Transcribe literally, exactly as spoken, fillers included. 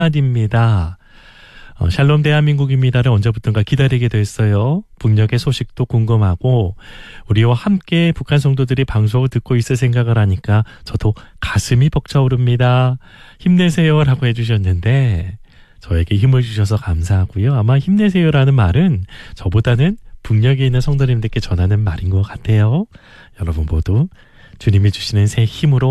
입니다. 어, 샬롬 대한민국입니다를 언제부턴가 기다리게 됐어요. 북녘의 소식도 궁금하고 우리와 함께 북한 성도들이 방송을 듣고 있을 생각을 하니까 저도 가슴이 벅차오릅니다. 힘내세요라고 해주셨는데 저에게 힘을 주셔서 감사하고요. 아마 힘내세요라는 말은 저보다는 북녘에 있는 성도님들께 전하는 말인 것 같아요. 여러분 모두 주님이 주시는 새 힘으로